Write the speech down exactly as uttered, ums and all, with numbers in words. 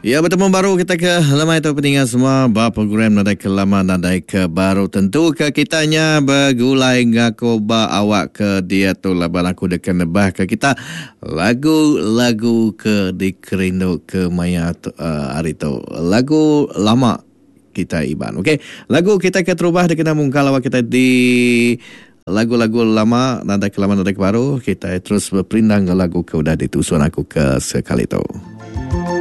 Ya, bertemu baru kita ke lemai tu pendengar semua berprogram nadai ke lama nadai ke baru tentu ke kitanya bergulai ngaku ba awak ke dia tu laban aku dekan lebah ke kita lagu-lagu ke dikerindu ke maya tu, uh, hari tu lagu lama kita iban. Okey, lagu kita ke terubah dikena mungkal awak kita di lagu-lagu lama nadai ke lama nadai ke baru kita terus berpindah ke lagu ke udah ditusuan aku ke sekali tu.